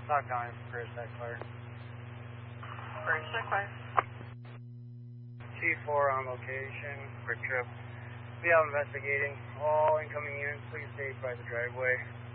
Talk on for a sec, Claire. For a sec, Claire. T4 on location, quick trip. We are investigating. All incoming units, please stay by the driveway.